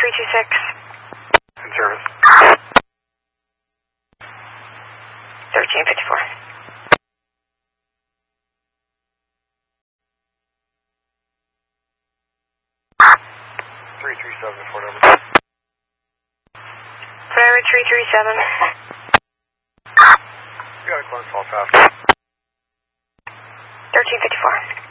326. In service. 1354. Phone number. Forever 337. You got a close call fast. 1354.